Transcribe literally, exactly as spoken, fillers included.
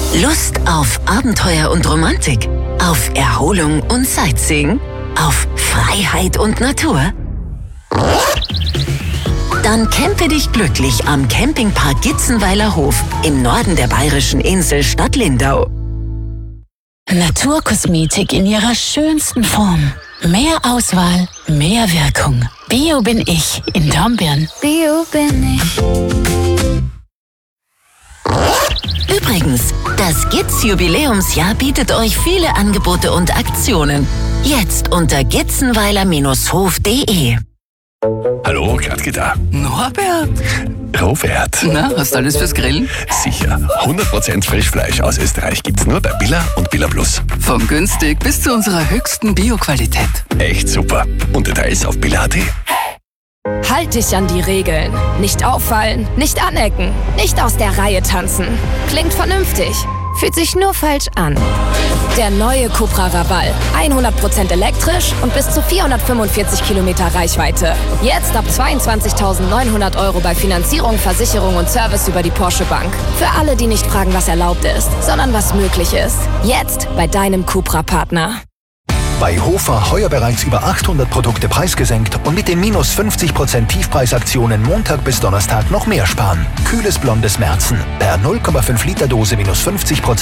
Lust auf Abenteuer und Romantik? Auf Erholung und Sightseeing? Auf Freiheit und Natur? Dann campe dich glücklich am Campingpark Gitzenweiler Hof im Norden der bayerischen Insel Stadt Lindau. Naturkosmetik in ihrer schönsten Form. Mehr Auswahl, mehr Wirkung. Bio bin ich in Dornbirn. Bio bin ich. Übrigens, das Gitz Jubiläumsjahr bietet euch viele Angebote und Aktionen. Jetzt unter gitzenweiler Bindestrich hof punkt de. Hallo, Gradke da. Norbert! Robert. Na, hast du alles fürs Grillen? Sicher. hundert Prozent Frischfleisch aus Österreich gibt's nur bei Billa und Billa Plus. Von günstig bis zu unserer höchsten Bio-Qualität. Echt super. Und Details auf billa punkt at. Halt dich an die Regeln. Nicht auffallen, nicht anecken, nicht aus der Reihe tanzen. Klingt vernünftig, fühlt sich nur falsch an. Der neue Cupra Raval. hundert Prozent elektrisch und bis zu vierhundertfünfundvierzig Kilometer Reichweite. Jetzt ab zweiundzwanzigtausendneunhundert Euro bei Finanzierung, Versicherung und Service über die Porsche Bank. Für alle, die nicht fragen, was erlaubt ist, sondern was möglich ist. Jetzt bei deinem Cupra-Partner. Bei Hofer heuer bereits über achthundert Produkte preisgesenkt und mit den minus fünfzig Prozent Tiefpreisaktionen Montag bis Donnerstag noch mehr sparen. Kühles blondes Märzen. Per null Komma fünf Liter Dose minus fünfzig Prozent.